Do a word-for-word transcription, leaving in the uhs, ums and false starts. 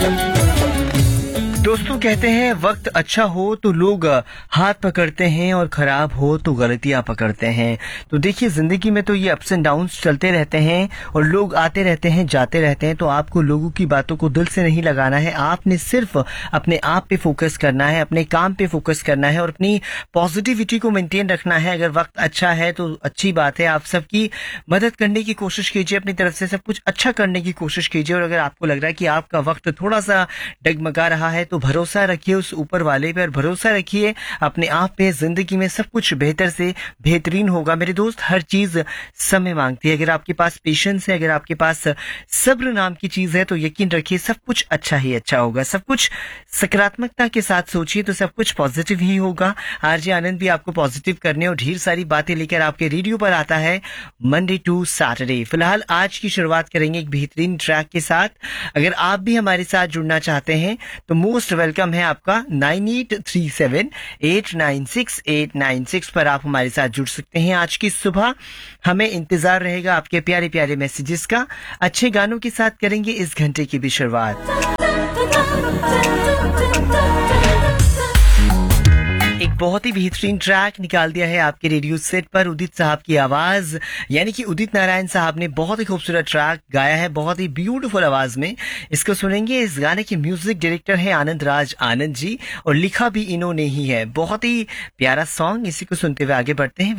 दोस्तों कहते हैं वक्त अच्छा हो तो लोग हाथ पकड़ते हैं और खराब हो तो गलतियां पकड़ते हैं। तो देखिए जिंदगी में तो ये अप्स एंड डाउन्स चलते रहते हैं और लोग आते रहते हैं जाते रहते हैं। तो आपको लोगों की बातों को दिल से नहीं लगाना है, आपने सिर्फ अपने आप पे फोकस करना है, अपने काम पे फोकस करना है और अपनी पॉजिटिविटी को मेंटेन रखना है। अगर वक्त अच्छा है तो अच्छी बात है, आप सबकी मदद करने की कोशिश कीजिए, अपनी तरफ से सब कुछ अच्छा करने की कोशिश कीजिए। और अगर आपको लग रहा है कि आपका वक्त थोड़ा सा डगमगा रहा है तो भरोसा रखिए उस ऊपर वाले पे और भरोसा रखिए अपने आप पे। जिंदगी में सब कुछ बेहतर से बेहतरीन होगा मेरे दोस्त। हर चीज समय मांगती है। अगर आपके पास पेशेंस है, अगर आपके पास सब्र नाम की चीज है तो यकीन रखिए सब कुछ अच्छा ही अच्छा होगा। सब कुछ सकारात्मकता के साथ सोचिए तो सब कुछ पॉजिटिव ही होगा। आरजे आनंद भी आपको पॉजिटिव करने और ढेर सारी बातें लेकर आपके रेडियो पर आता है मंडे टू सैटरडे। फिलहाल आज की शुरुआत करेंगे एक बेहतरीन ट्रैक के साथ। अगर आप भी हमारे साथ जुड़ना चाहते हैं तो मोस्ट वेलकम है आपका। Nine eight three seven eight nine six eight nine six पर आप हमारे साथ जुड़ सकते हैं। आज की सुबह हमें इंतजार रहेगा आपके प्यारे प्यारे मैसेजेस का। अच्छे गानों के साथ करेंगे इस घंटे की भी शुरुआत। एक बहुत ही बेहतरीन ट्रैक निकाल दिया है आपके रेडियो सेट पर उदित साहब की आवाज, यानी कि उदित नारायण साहब ने बहुत ही खूबसूरत ट्रैक गाया है, बहुत ही ब्यूटीफुल आवाज में। इसको सुनेंगे। इस गाने के म्यूजिक डायरेक्टर हैं आनंद राज आनंद जी और लिखा भी इन्होंने ही है। बहुत ही प्यारा सॉन्ग, इसी को सुनते हुए आगे बढ़ते हैं।